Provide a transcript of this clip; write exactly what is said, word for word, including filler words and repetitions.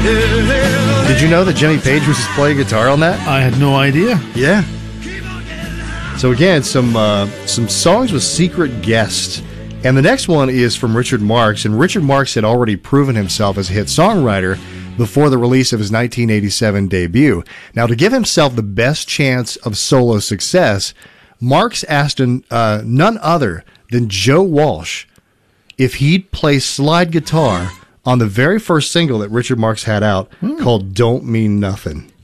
Did you know that Jimmy Page was playing guitar on that? I had no idea. Yeah. So again, some uh, some songs with secret guests. And the next one is from Richard Marx. And Richard Marx had already proven himself as a hit songwriter before the release of his nineteen eighty-seven debut. Now, to give himself the best chance of solo success, Marx asked an, uh, none other than Joe Walsh if he'd play slide guitar on the very first single that Richard Marx had out, hmm. called Don't Mean Nothing.